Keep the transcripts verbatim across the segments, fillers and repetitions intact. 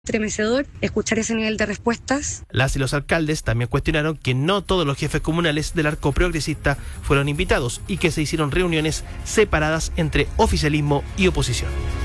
Estremecedor escuchar ese nivel de respuestas. Las y los alcaldes también cuestionaron que no todos los jefes comunales del arco progresista fueron invitados y que se hicieron reuniones separadas entre oficialismo y oposición.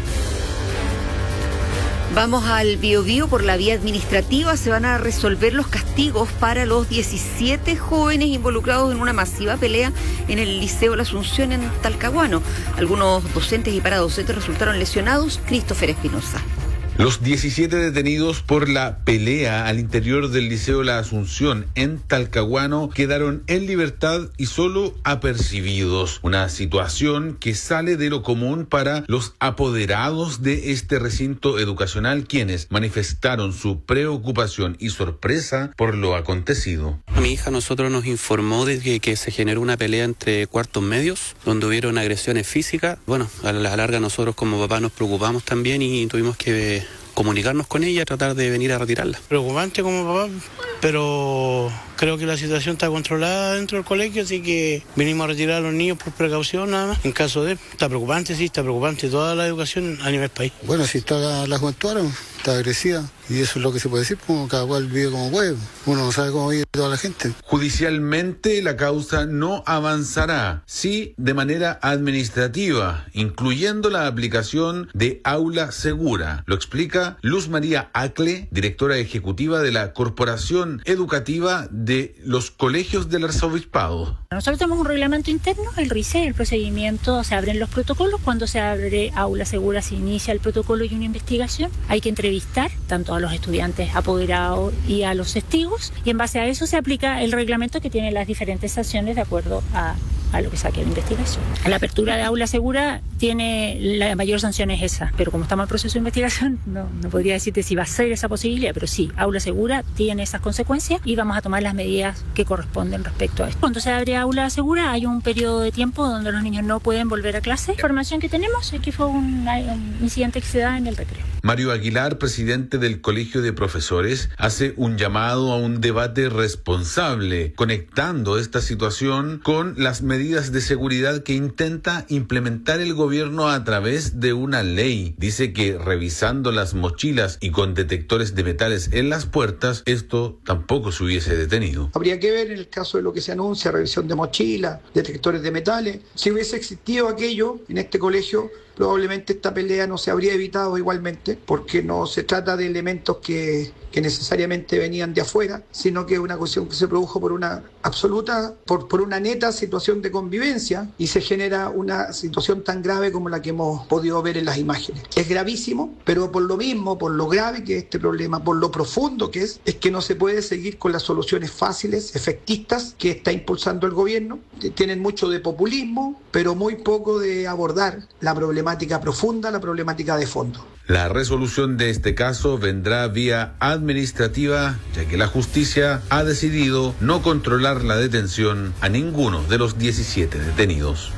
Vamos al Biobío. Por la vía administrativa se van a resolver los castigos para los diecisiete jóvenes involucrados en una masiva pelea en el Liceo La Asunción en Talcahuano. Algunos docentes y paradocentes resultaron lesionados. Christopher Espinosa. Los diecisiete detenidos por la pelea al interior del Liceo La Asunción en Talcahuano quedaron en libertad y solo apercibidos. Una situación que sale de lo común para los apoderados de este recinto educacional, quienes manifestaron su preocupación y sorpresa por lo acontecido. Mi hija a nosotros nos informó de que, que se generó una pelea entre cuartos medios, donde hubieron agresiones físicas. Bueno, a la larga nosotros como papá nos preocupamos también y tuvimos que comunicarnos con ella, tratar de venir a retirarla. Preocupante como papá, pero creo que la situación está controlada dentro del colegio, así que venimos a retirar a los niños por precaución nada más. En caso de, está preocupante, sí, está preocupante toda la educación a nivel país. Bueno, si está la, la juventud ahora, está agresiva, y eso es lo que se puede decir, como cada cual vive como puede, uno no sabe cómo vive toda la gente. Judicialmente la causa no avanzará, sí de manera administrativa, incluyendo la aplicación de aula segura. Lo explica Luz María Acle, directora ejecutiva de la Corporación Educativa de los Colegios del Arzobispado. Nosotros tenemos un reglamento interno, el R I C E, el procedimiento, se abren los protocolos. Cuando se abre aula segura se inicia el protocolo y una investigación. Hay que entrevistar tanto a los estudiantes apoderados y a los testigos, y en base a eso se aplica el reglamento que tiene las diferentes sanciones de acuerdo a, a lo que saque la investigación. La apertura de aula segura tiene, la mayor sanción es esa, pero como estamos en proceso de investigación no, no podría decirte si va a ser esa posibilidad, pero sí, aula segura tiene esas consecuencias y vamos a tomar las medidas que corresponden respecto a esto. Cuando se abre aula segura hay un periodo de tiempo donde los niños no pueden volver a clase. La información que tenemos es que fue un, un incidente que se da en el recreo. Mario Aguilar, presidente del Colegio de Profesores, hace un llamado a un debate responsable, conectando esta situación con las medidas de seguridad que intenta implementar el gobierno a través de una ley. Dice que revisando las mochilas y con detectores de metales en las puertas, esto tampoco se hubiese detenido. Habría que ver en el caso de lo que se anuncia, revisión de mochilas, detectores de metales. Si hubiese existido aquello en este colegio, probablemente esta pelea no se habría evitado igualmente, porque no se trata de elementos que, que necesariamente venían de afuera, sino que es una cuestión que se produjo por una absoluta, por, por una neta situación de convivencia, y se genera una situación tan grave como la que hemos podido ver en las imágenes. Es gravísimo, pero por lo mismo, por lo grave que es este problema, por lo profundo que es, es que no se puede seguir con las soluciones fáciles, efectistas, que está impulsando el gobierno. Tienen mucho de populismo, pero muy poco de abordar la problemática profunda, la problemática de fondo. La resolución de este caso vendrá vía administrativa, ya que la justicia ha decidido no controlar la detención a ninguno de los diecisiete detenidos.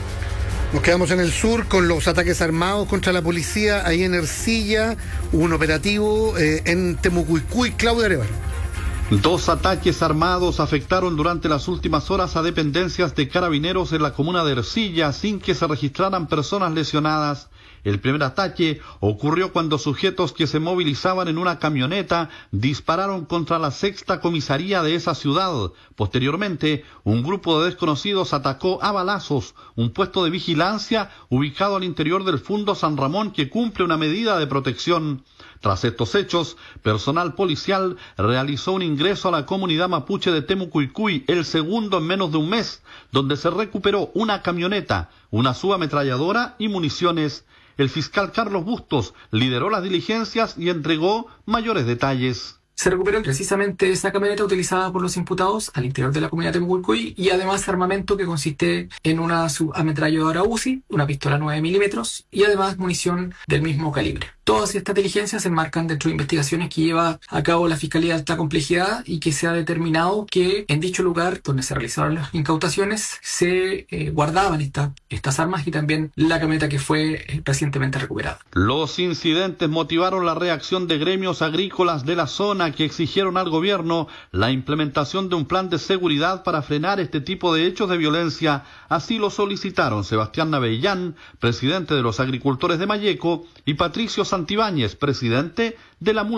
Nos quedamos en el sur con los ataques armados contra la policía ahí en Ercilla, un operativo eh, en Temucuicui. Claudio Arevalo. Dos ataques armados afectaron durante las últimas horas a dependencias de carabineros en la comuna de Ercilla sin que se registraran personas lesionadas. El primer ataque ocurrió cuando sujetos que se movilizaban en una camioneta dispararon contra la sexta comisaría de esa ciudad. Posteriormente, un grupo de desconocidos atacó a balazos un puesto de vigilancia ubicado al interior del Fundo San Ramón que cumple una medida de protección. Tras estos hechos, personal policial realizó un ingreso a la comunidad mapuche de Temucuicui, el segundo en menos de un mes, donde se recuperó una camioneta, una subametralladora y municiones. El fiscal Carlos Bustos lideró las diligencias y entregó mayores detalles. Se recuperó precisamente esa camioneta utilizada por los imputados al interior de la comunidad de Temucuicui y además armamento que consiste en una subametralladora U Z I, una pistola nueve milímetros y además munición del mismo calibre. Todas estas diligencias se enmarcan dentro de investigaciones que lleva a cabo la Fiscalía de Alta Complejidad y que se ha determinado que en dicho lugar donde se realizaron las incautaciones se eh, guardaban esta, estas armas y también la camioneta que fue eh, recientemente recuperada. Los incidentes motivaron la reacción de gremios agrícolas de la zona que exigieron al gobierno la implementación de un plan de seguridad para frenar este tipo de hechos de violencia. Así lo solicitaron Sebastián Navellán, presidente de los agricultores de Malleco, y Patricio Santos Santibáñez, presidente de la